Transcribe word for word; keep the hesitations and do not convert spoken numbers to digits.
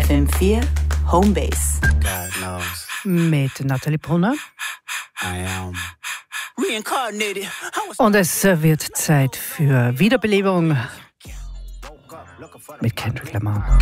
F M vier Homebase. God knows Mit Nathalie Brunner. I am. Und es wird Zeit für Wiederbelebung mit Kendrick Lamar.